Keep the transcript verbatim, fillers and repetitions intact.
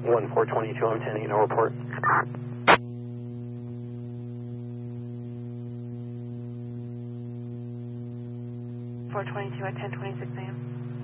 one four twenty-two, I'm ten eight, no report. four twenty-two at ten twenty-six a m